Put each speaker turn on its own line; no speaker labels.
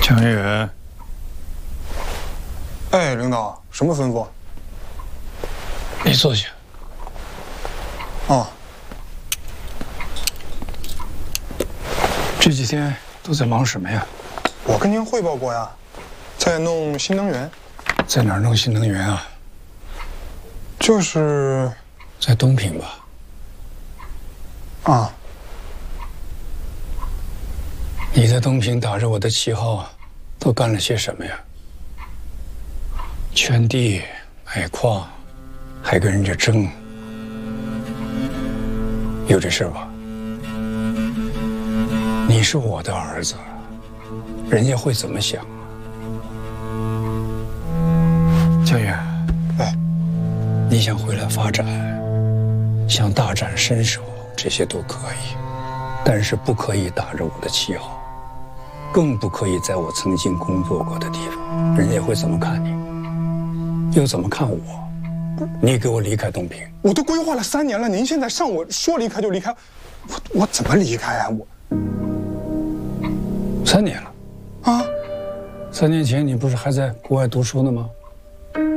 江远，
哎，领导，什么吩咐？
你坐下。
哦，
这几天都在忙什么呀？
我跟您汇报过呀，在弄新能源。
在哪儿弄新能源啊？
就是
在东平吧？
啊，
你在东平打着我的旗号，都干了些什么呀？圈地、买矿，还跟人家争，有这事吧？你是我的儿子，人家会怎么想？江远，
哎，
你想回来发展，想大展身手，这些都可以，但是不可以打着我的旗号，更不可以在我曾经工作过的地方，人家会怎么看你？又怎么看我？你给我离开东平！
我都规划了3年了，您现在上我说离开就离开，我怎么离开啊？我
3年了，
啊，
3年前你不是还在国外读书呢吗？